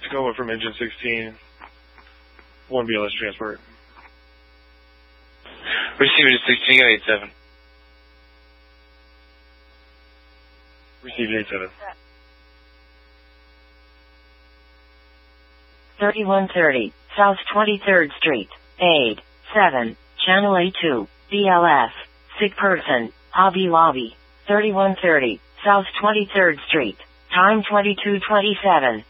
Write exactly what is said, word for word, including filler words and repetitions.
Tacoma from engine sixteen. one B L S transport. Receiver to sixteen, eight seven. Received eight seven. thirty-one thirty, South twenty-third Street, eight seven, Channel A two, B L S, sick person, Hobby Lobby, thirty-one thirty, South twenty-third Street, time twenty-two twenty-seven.